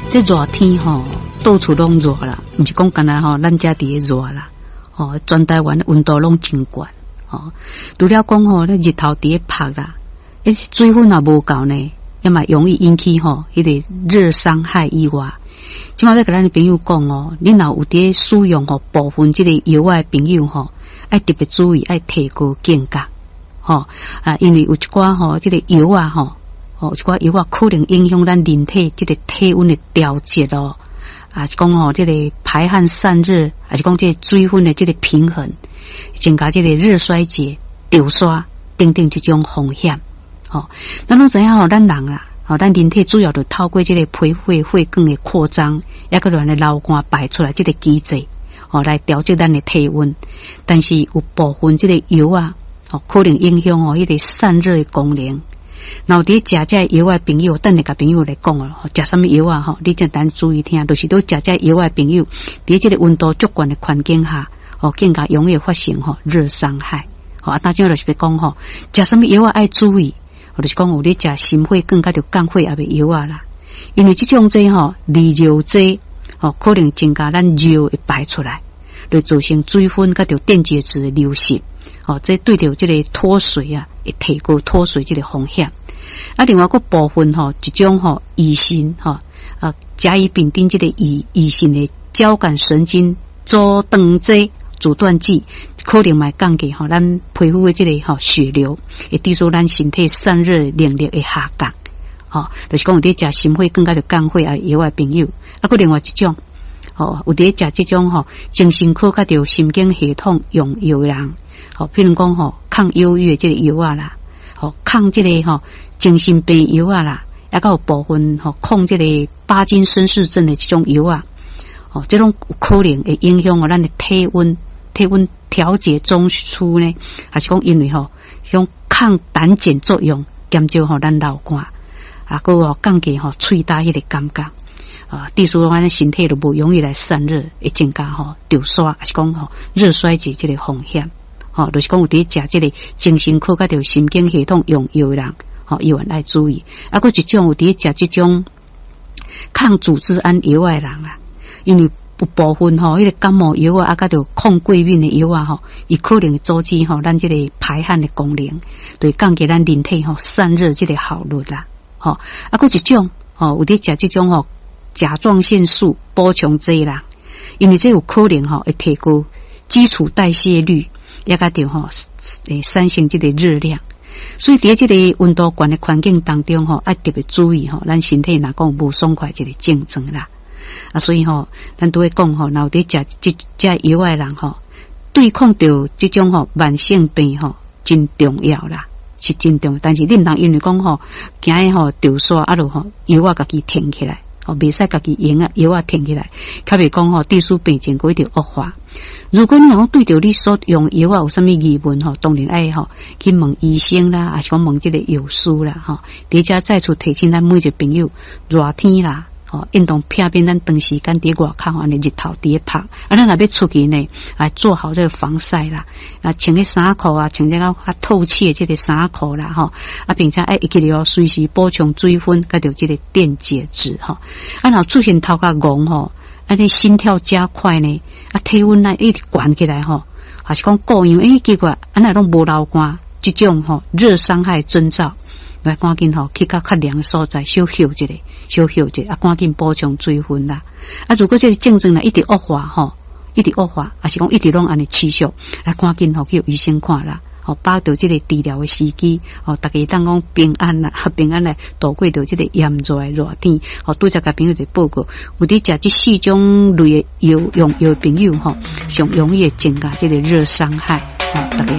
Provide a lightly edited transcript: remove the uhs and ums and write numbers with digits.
这热天吼，到处拢热啦，毋是讲干那吼，咱家伫热啦，哦，全台湾温度拢真悬，哦，除了讲吼，那日头伫晒啦，水分也无够呢，也嘛容易引起吼迄个热伤害以外，即摆要甲咱朋友讲哦，你若有伫使用吼部分即个药的朋友吼，爱特别注意，爱提高警觉，吼啊，因为有一寡吼即个药啊吼。哦，一寡药啊，可能影响咱人体这个体温的调节咯，啊是讲吼，这个排汗散热，还是讲这个水分的这个平衡，增加这个热衰竭、掉刷等等这种风险。哦，咱拢知影吼，咱人啦，哦，咱人体主要就透过这个皮肤血管的扩张，也个乱的流汗排出来这个机制，哦，来调节咱的体温。但是有部分这个药啊，哦，可能影响哦，迄个散热的功能。然后伫食这药的朋友，等下甲朋友来讲哦，食什么药啊？吼，你真单注意听，就是都食这药的朋友，伫这个温度足悬的环境下，哦，更加容易发生吼热伤害。哦，啊，大家就是讲吼，食什么药啊爱注意，或就是讲有咧食心血管甲着降血压的药啊啦，因为这种剂吼利尿剂，哦，可能增加咱尿会排出来，就造成水分甲着电解质的流失。哦，这对着这个脱水啊，会提高脱水这个风险。啊，另外个部分吼，一种吼乙酰吼甲乙丙丁这个乙酰的交感神经阻断剂阻断剂，可能会降低吼咱皮肤的这个吼血流，会致使咱身体散热能力会下降。哦，就是讲有伫食心血更加着降血啊药的朋友，啊，个另外一种。哦，有伫食这种吼精神科甲着神经系统用药人。哦，譬如讲吼，抗忧郁的这个药啊啦，哦，抗这个吼精神病药啊啦，也有部分吼抗这个帕金森氏症的这种药啊，哦，这种有可能会影响咱的体温调节中枢呢，还是讲因为吼种抗胆碱作用，减少吼咱流汗，啊，个吼降低吼喙焦迄个感觉。啊，致使咱身体就无容易来散热，会增加吼掉刷，还是讲吼热衰竭这个风险。哦，就是讲有伫食这个精神科甲着神经系统用药人，哦，药员来注意。啊，个一种有伫食这种抗组织胺药的人啦，因为有部分吼，迄个感冒药啊，甲着抗过敏的药啊，吼，伊可能阻止吼咱这个排汗的功能，对降低咱人体吼散热这个效率啦。哦，啊，个一种哦，有伫食这种吼甲状腺素补充剂啦，因为这有可能吼会提高基础代谢率。也甲着吼，产生这个热量，所以伫这个温度悬的环境当中吼，爱特别注意吼，咱身体若讲无爽快这个症状啦，啊，所以吼，咱都会讲吼，若有伫食这药的人吼，对抗着这种吼慢性病吼，真重要啦，是真重要。但是你毋通因为讲吼，惊伊吼掉刷啊，落吼药啊，家己停起来。哦，袂使家己用啊药啊停起来，较袂讲吼，致使病情过一直恶化。如果你讲对着你所用药啊有啥物疑问吼，当然爱吼去问医生啦，还是讲问这个药师啦，吼。伫遮再次提醒咱每一个朋友，热天啦，哦，运动偏偏咱长时间伫外口安尼日头伫晒，啊，咱若要出去呢，啊，做好这个防晒啦，啊，穿个衫裤啊，穿这个较透气的这个衫裤啦，吼，啊，并且爱记得随时补充水分，甲着这个电解质，吼，啊，若出现头壳戆吼，啊，你心跳加快呢，啊，体温呢一直悬起来吼，还是讲各样结果，啊，那拢无流汗，这种吼热伤害征兆。来赶紧吼去较凉的所在小休一下，啊，赶紧补充水分啦。啊，如果这个症状呢一直恶化吼，一直恶化，还是讲一直拢安尼持续，来赶紧吼去医生看啦。哦，把到这个治疗的时机，哦，大家当讲平安啦，平安来度过到这个炎热的热天。哦，拄则甲朋友就报告，有伫食这4种类的药用药朋友吼，上容易增加这个热伤害。哦，大家。